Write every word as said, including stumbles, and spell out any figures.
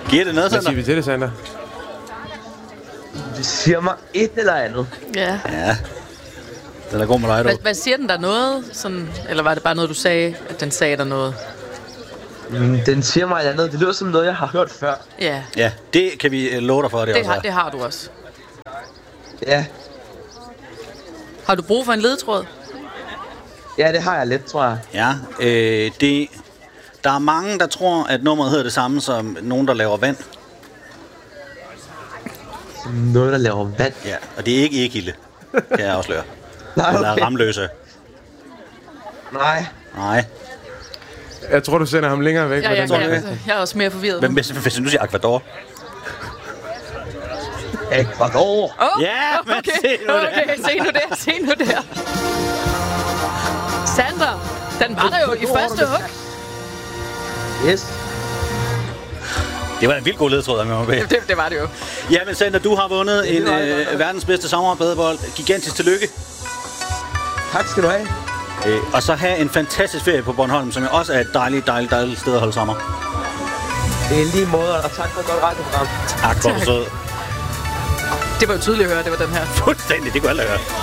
Giver det noget, Hvad Sander? siger vi til det, Sander? Det siger mig et eller andet. Ja. Ja. Den er god med dig, Hvad, du. hvad siger den der noget? Sådan, eller var det bare noget, du sagde, at den sagde der noget? Mm, den siger mig et eller andet. Det lyder som noget, jeg har hørt før. Ja, Ja, det kan vi øh, love dig for, det, det også har, er. det har du også. Ja, Har du brug for en ledetråd? ja det har jeg lidt, tror jeg. Ja, øh, det... Der er mange, der tror, at nummeret hedder det samme som nogen, der laver vand. Noget, der laver vand. Ja, og det er ikke Egilde, kan jeg afsløre. Nej, Eller okay. Ramløse. Nej. Nej. Jeg tror, du sender ham længere væk. Ja, med jeg, den jeg, der. jeg, jeg er også mere forvirret. Hvem hvis, hvis du siger Ecuador? Ecuador. Oh, Ja, men okay. se nu der. Okay, se nu der, se nu der. Sandra, den var der jo i første hug. Yes. Det var en vildt god ledtråd, med mig. Det, det var det jo. Ja, men Sander, du har vundet en øh, verdens bedste sommerbadebold. Gigantisk tillykke. Tak skal du have. Øh, og så have en fantastisk ferie på Bornholm, som jo også er et dejligt, dejligt, dejligt sted at holde sommer. Det er lige måde, og tak for et godt radioprogram. Tak for Tak. besøget. Det var jo tydeligt at høre, det var den her. Fuldstændig, det kunne alle høre.